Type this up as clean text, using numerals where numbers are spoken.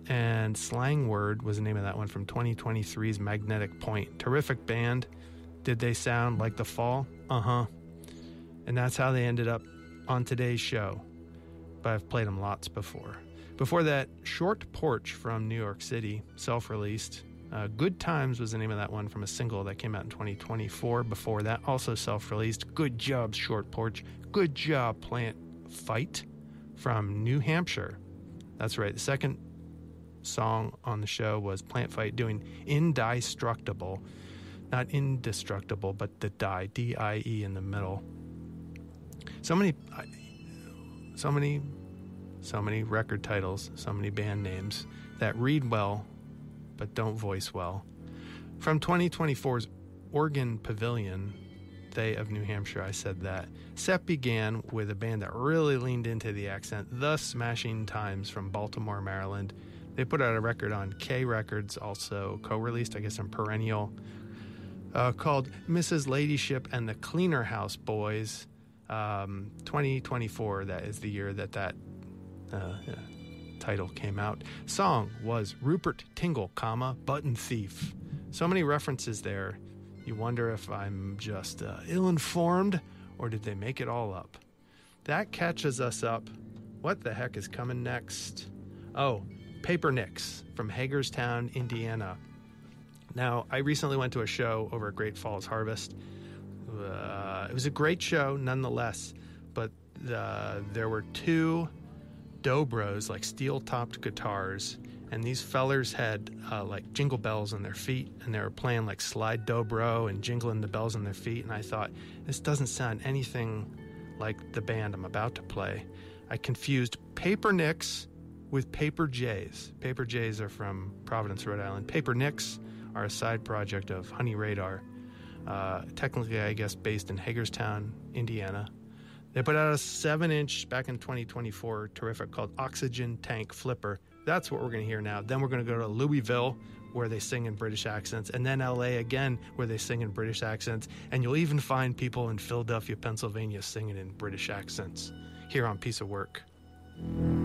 And Slang Word was the name of that one from 2023's Magnetic Point. Terrific band. Did they sound like The Fall? Uh-huh. And that's how they ended up on today's show. But I've played them lots before. Before that, Short Porch from New York City, self-released. Good Times was the name of that one from a single that came out in 2024. Before that, also self-released. Good Job, Short Porch. Good Job, Plant Fight from New Hampshire. That's right. The second song on the show was Plant Fight doing Indestructible. Not Indestructible, but the die, D-I-E in the middle. So many record titles, so many band names that read well but don't voice well. From 2024's Organ Pavilion, they of New Hampshire, I said that. Set began with a band that really leaned into the accent, The Smashing Times from Baltimore, Maryland. They put out a record on K Records, also co-released, I guess, on Perennial, called Mrs. Ladyship and the Cleaner House Boys. 2024, that is the year that title came out. Song was Rupert Tingle, Button Thief. So many references there. You wonder if I'm just ill-informed, or did they make it all up? That catches us up. What the heck is coming next? Oh, Paper Nicks from Hagerstown, Indiana. Now, I recently went to a show over at Great Falls Harvest. It was a great show, nonetheless, but there were two dobros, like steel-topped guitars, and these fellers had like jingle bells on their feet, and they were playing like slide dobro and jingling the bells on their feet, and I thought, this doesn't sound anything like the band I'm about to play. I confused Paper Nicks with Paper Jays. Paper Jays are from Providence, Rhode Island. Paper Nicks are a side project of Honey Radar, technically, I guess, based in Hagerstown, Indiana. They put out a 7-inch back in 2024, terrific, called Oxygen Tank Flipper. That's what we're going to hear now. Then we're going to go to Louisville, where they sing in British accents, and then LA again, where they sing in British accents. And you'll even find people in Philadelphia, Pennsylvania singing in British accents here on Piece of Work.